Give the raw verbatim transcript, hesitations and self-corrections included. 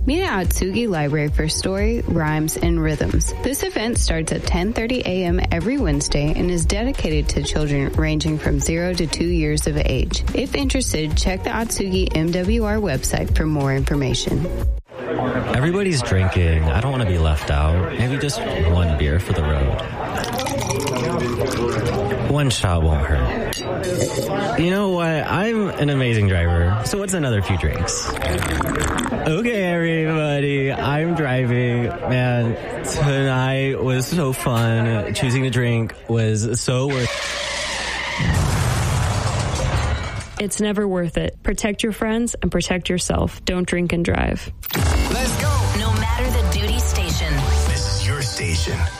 Meet at Atsugi Library for story, rhymes, and rhythms. This event starts at ten thirty a.m. every Wednesday and is dedicated to children ranging from zero to two years of age. If interested, check the Atsugi M W R website for more information. Everybody's drinking. I don't want to be left out. Maybe just one beer for the road. One shot won't hurt. You know what? I'm an amazing driver, so what's another few drinks? Okay, everybody, I'm driving. Man, tonight was so fun. Choosing to drink was so worth it. It's never worth it. Protect your friends and protect yourself. Don't drink and drive. Let's go. No matter the duty station. This is your station.